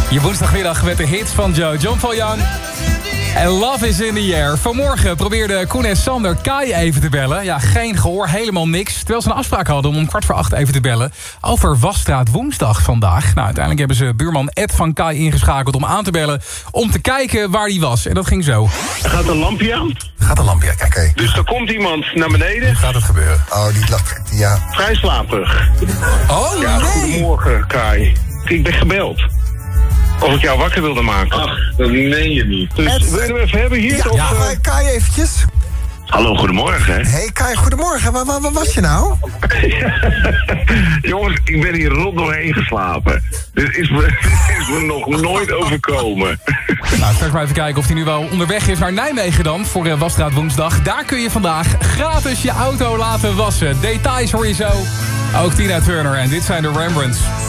Je woensdagmiddag met de hits van John Paul Young. En Love is in the air. Vanmorgen probeerden Koen en Sander Kai even te bellen. Ja, geen gehoor, helemaal niks. Terwijl ze een afspraak hadden om 7:15 even te bellen. Over Wasstraat woensdag vandaag. Nou, uiteindelijk hebben ze buurman Ed van Kai ingeschakeld om aan te bellen. Om te kijken waar hij was. En dat ging zo. Gaat een lampje aan? Gaat een lampje, kijk. Okay. Dus er komt iemand naar beneden. Hoe gaat het gebeuren? Oh, die lacht, ja. Vrij slaperig. Oh, ja, nee. Goedemorgen, Kai. Ik ben gebeld. Of ik jou wakker wilde maken. Ach, dat meen je niet. Dus wil je hem even hebben hier? Ja, Kai eventjes. Hallo, goedemorgen. Hè? Hey Kai, goedemorgen. Waar was je nou? Jongens, ik ben hier rot doorheen geslapen. Dit is me nog nooit overkomen. Nou, straks maar even kijken of hij nu wel onderweg is naar Nijmegen dan. Voor Wasstraat woensdag. Daar kun je vandaag gratis je auto laten wassen. Details hoor je zo. Ook Tina Turner en dit zijn de Rembrandts.